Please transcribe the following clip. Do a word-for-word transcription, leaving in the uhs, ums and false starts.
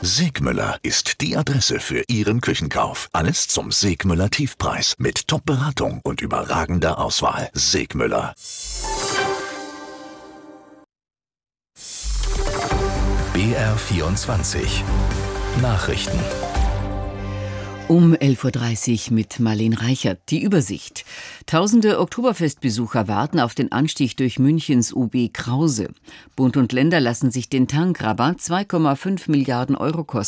Segmüller ist die Adresse für Ihren Küchenkauf. Alles zum Segmüller Tiefpreis mit Top-Beratung und überragender Auswahl. Segmüller. B R vierundzwanzig Nachrichten. Um elf Uhr dreißig mit Marlene Reichert. Die Übersicht. Tausende Oktoberfestbesucher warten auf den Anstieg durch Münchens U B Krause. Bund und Länder lassen sich den Tankrabatt zwei Komma fünf Milliarden Euro kosten.